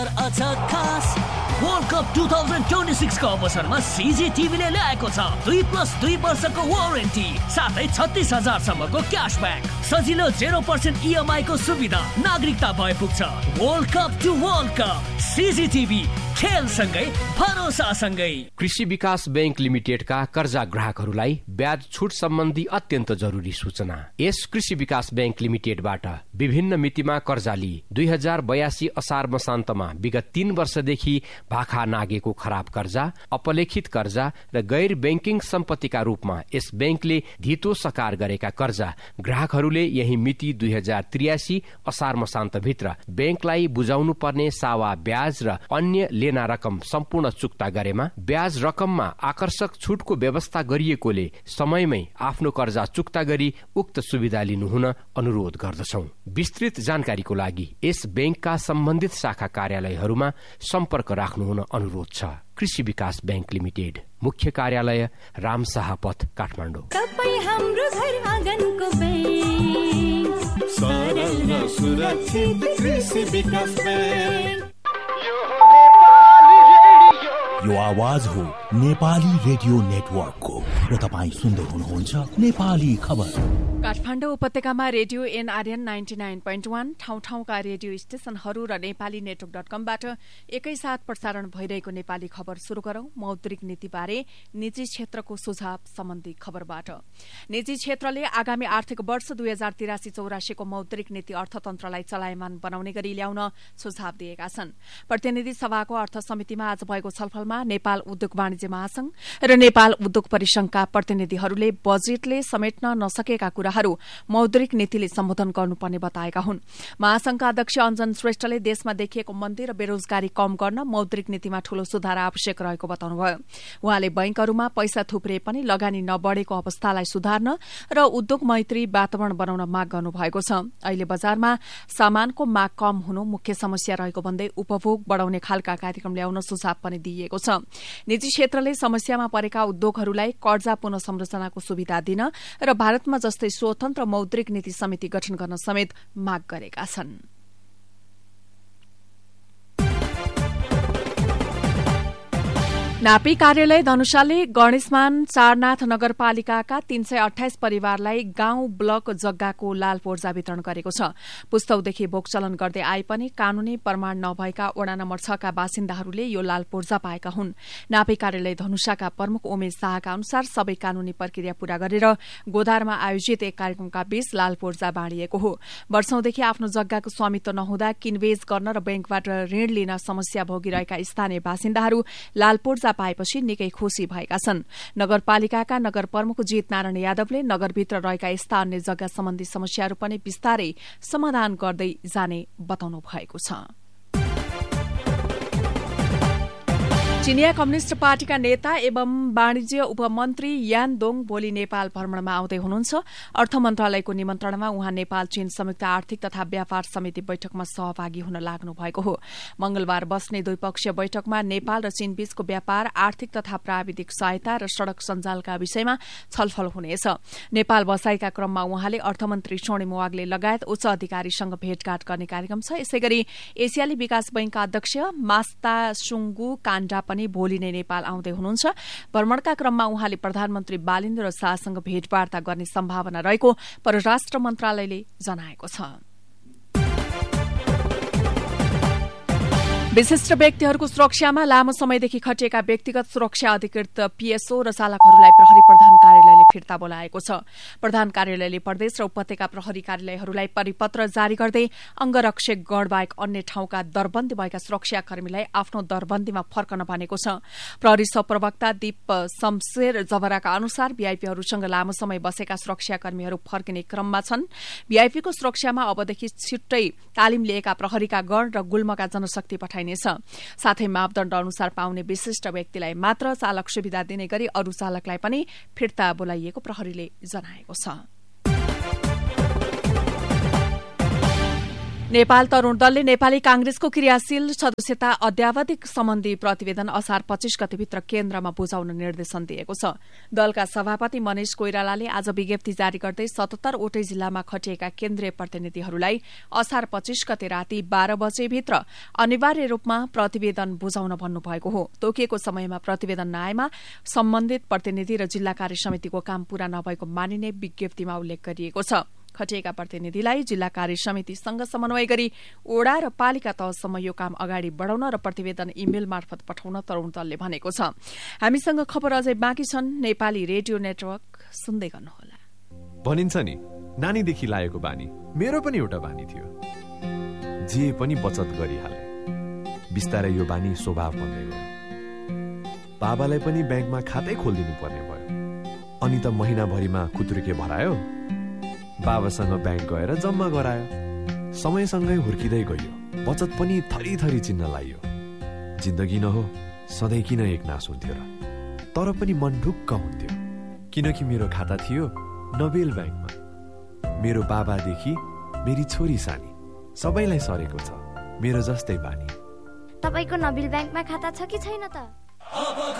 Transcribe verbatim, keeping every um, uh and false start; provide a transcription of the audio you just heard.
खास world cup दुई हजार छब्बिस को अवसरमा सीजीटीवीले ल्याएको छ दुई प्लस दुई वर्षको वारेन्टी साथै छत्तीस हजार सम्मको क्यासब्याक सजिलो जेरो पर्सेन्ट इएमआई को सुविधा नागरिकता भए पुग्छ। World cup to world cup सीजीटीभी खेल सँगै भरोसा सँगै। कृषि विकास बैंक लिमिटेडका कर्जा ग्राहकहरूलाई ब्याज छुट सम्बन्धी अत्यन्त जरुरी सूचना। यस कृषि विकास बैंक लिमिटेडबाट विभिन्न मितिमा कर्जा लिई दुई हजार बयासी असार मसान्तमा विगत तीन वर्षदेखि भाखा नागेको खराब कर्जा, अपलेखित कर्जा र गैर बैंकिङ सम्पत्तिका रूपमा यस बैंकले धितो सकार गरेका कर्जा ग्राहकहरूले यही मिति दुई हजार त्रियासी असार मसान्त भित्र बैंकलाई बुझाउनु पर्ने सावा ब्याज र अन्य लेना रकम सम्पूर्ण चुक्ता गरेमा ब्याज रकममा आकर्षक छुटको व्यवस्था गरिएकोले समयमै आफ्नो कर्जा चुक्ता गरी उक्त सुविधा लिनुहुन अनुरोध गर्दछौ। विस्तृत जानकारीको लागि यस बैंकका सम्बन्धित शाखा कार्यालयहरूमा सम्पर्क राख्नुहुन अनुरोध छ। कृषि विकास बैंक लिमिटेड, मुख्य कार्यालय रामशाह पथ, काठमाडौँ। तपाईं हाम्रो घर आँगनको बैंक, सरल र सुरक्षित कृषि विकास बैंक। यो आवाज हो नेपाली रेडियो नेटवर्कको र तपाईँ सुन्दै हुनुहुन्छ नेपाली खबर। काठमाडौँ उपत्यकामा radio NRN ninety nine point one ठाउँ ठाउँका रेडियो स्टेशनहरू र नेपाली नेटवर्क डट कमबाट एकैसाथ प्रसारण भइरहेको नेपाली खबर शुरू गरौं। मौद्रिक नीतिबारे निजी क्षेत्रको सुझाव सम्बन्धी खबरबाट। निजी क्षेत्रले आगामी आर्थिक वर्ष दुई हजार तिरासी चौरासीको मौद्रिक नीति अर्थतन्त्रलाई चलायमान बनाउने गरी ल्याउन सुझाव दिएका छन्। प्रतिनिधि सभाको अर्थ समितिमा आज भएको छलफलमा नेपाल उद्योग वाणिज्य महासंघ र नेपाल उद्योग परिसंघका प्रतिनिधिहरूले बजेटले समेट्न नसकेका कुराहरू मौद्रिक नीतिले सम्बोधन गर्नुपर्ने बताएका हुन्। महासंघका अध्यक्ष अञ्जन श्रेष्ठले देशमा देखिएको मन्दी र बेरोजगारी कम गर्न मौद्रिक नीतिमा ठूलो सुधार आवश्यक रहेको बताउनुभयो। उहाँले बैंकहरूमा पैसा थुप्रे पनि लगानी नबढेको अवस्थालाई सुधार्न र उद्योग मैत्री वातावरण बनाउन माग गर्नुभएको छ। अहिले बजारमा सामानको माग कम हुनु मुख्य समस्या रहेको भन्दै उपभोग बढ़ाउने खालका कार्यक्रम ल्याउन सुझाव पनि दिइएको छ। निजी क्षेत्रले समस्यामा परेका उद्योगहरूलाई कर्जा पुनः संरचनाको सुविधा दिन र भारतमा जस्तै स्वतन्त्र मौद्रिक नीति समिति गठन गर्न समेत माग गरेका छन्। नापी कार्यालय धनुषाले गणेशमान चारनाथ नगरपालिकाका तीन सय अठाइस परिवारलाई गाउँ ब्लक जग्गाको लाल पोर्जा वितरण गरेको छ। पुस्तौदेखि भोगचलन गर्दै आए पनि कानूनी प्रमाण नभएका वडा नम्बर छ का बासिन्दाहरूले यो लाल पोर्जा पाएका हुन्। नापी कार्यालय धनुषाका प्रमुख उमेश शाहका अनुसार सबै कानूनी प्रक्रिया पूरा गरेर गोधारमा आयोजित एक कार्यक्रमका बीच लाल पोर्जा बाँडिएको हो। वर्षौंदेखि आफ्नो जग्गाको स्वामित्व नहुँदा किनबेच गर्न र बैंकबाट ऋण लिन समस्या भोगिरहेका स्थानीय बासिन्दाहरू लाल पोर्जा पाएपछि निकै खुशी भएका छन्। नगरपालिकाका नगर प्रमुख जीत नारायण यादवले नगरभित्र रहेका यस्ता अन्य जग्गा सम्बन्धी समस्याहरू पनि विस्तारै समाधान गर्दै जाने बताउनु भएको छ। चिनिया कम्युनिष्ट पार्टीका नेता एवं वाणिज्य उपमन्त्री यान दोङ भोलि नेपाल भ्रमणमा आउँदै हुनुहुन्छ। अर्थ मन्त्रालयको निमन्त्रणामा उहाँ नेपाल चीन संयुक्त आर्थिक तथा व्यापार समिति बैठकमा सहभागी हुन लाग्नु भएको हो। मंगलबार बस्ने द्विपक्षीय बैठकमा नेपाल र चीन बीचको व्यापार, आर्थिक तथा प्राविधिक सहायता र सड़क सञ्जालका विषयमा छलफल हुनेछ। नेपाल बसाईका क्रममा उहाँले अर्थमन्त्री स्वर्णिम वाग्ले लगायत उच्च अधिकारीसँग भेटघाट गर्ने कार्यक्रम छ। यसैगरी एसियाली विकास बैंकका अध्यक्ष मास्ता सुङ्गु काण्डा पनि भोलि नै नेपाल आउँदै हुनुहुन्छ। भ्रमणका क्रममा उहाँले प्रधानमन्त्री बालिन्द्र शाहसँग भेटवार्ता गर्ने सम्भावना रहेको परराष्ट्र मन्त्रालयले जनाएको छ। विशिष्ट व्यक्तिहरूको सुरक्षामा लामो समयदेखि खटिएका व्यक्तिगत सुरक्षा अधिकृत पीएसओ र चालकहरूलाई प्रहरी प्रधान कार्यालयले फिर्ता बोलाएको छ। प्रधान कार्यालयले प्रदेश र उपत्यका प्रहरी कार्यालयहरूलाई परिपत्र जारी गर्दै अंगरक्षक गणबाहेक अन्य ठाउँका दरबन्दी भएका सुरक्षाकर्मीलाई आफ्नो दरबन्दीमा फर्कन भनेको छ। प्रहरी सहप्रवक्ता दीप शमशेर जबराका अनुसार वीआईपीहरूसँग लामो समय बसेका सुरक्षाकर्मीहरू फर्किने क्रममा छन्। वीआईपीको सुरक्षामा अबदेखि छिट्टै तालिम लिएका प्रहरीका गण र गुल्मका जनशक्ति पठाइ साथै मापदण्ड अनुसार पाउने विशिष्ट व्यक्तिलाई मात्र चालक सुविधा दिने गरी अरू चालकलाई पनि फिर्ता बोलाइएको प्रहरीले जनाएको छ। नेपाल तरूण दलले नेपाली कांग्रेसको क्रियाशील सदस्यता अद्यावधिक सम्बन्धी प्रतिवेदन असार पच्चीस गतेभित्र केन्द्रमा बुझाउन निर्देशन दिएको छ। दलका सभापति मनिष कोइरालाले आज विज्ञप्ति जारी गर्दै सतहत्तरवटै जिल्लामा खटिएका केन्द्रीय प्रतिनिधिहरूलाई असार पच्चीस गते राति बाह्र बजेभित्र अनिवार्य रूपमा प्रतिवेदन बुझाउन भन्नुभएको हो। तोकिएको समयमा प्रतिवेदन नआएमा सम्बन्धित प्रतिनिधि र जिल्ला कार्य समितिको काम पूरा नभएको मानिने विज्ञप्तिमा उल्लेख गरिएको छ। खटिएका प्रतिनिधिलाई जिल्ला कार्य समितिसँग समन्वय गरी ओडा र पालिका तहसम्म यो काम अगाडि बढ़ाउन र प्रतिवेदन इमेल मार्फत पठाउन तरूण दलले भनेको छ। हामीसँग खबर अझै बाँकी छन्। नेपाली रेडियो नेटवर्क सुन्दै गर्नुहोला। भनिन्छ नि, नानीदेखि लागेको बानी मेरो पनि एउटा बानी थियो, जे पनि बचत गरिहाले। बिस्तारै यो बानी स्वभाव बन्दै गयो। बाबालाई पनि ब्याङ्कमा खातै खोलिदिनु पर्ने भयो। अनि त महिनाभरिमा खुत्रुके भरायो, बाबासँग ब्याङ्क गएर जम्मा गरायो। समयसँगै हुर्किँदै गयो, बचत पनि थरी थरी चिन्न लाग्यो। जिन्दगी न हो सधैँ किन एक नास हुन्थ्यो र? तर पनि मन ढुक्क हुन्थ्यो, किनकि मेरो खाता थियो नोबेल ब्याङ्कमा। मेरो बाबादेखि मेरी छोरी सानी सबैलाई सरेको छ मेरो जस्तै बानी। तपाईको नोबेल ब्याङ्कमा खाता छ कि छैन त?